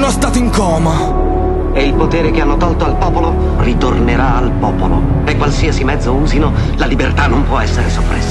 uno stato in coma. E il potere che hanno tolto al popolo ritornerà al popolo. E qualsiasi mezzo usino, la libertà non può essere soppressa.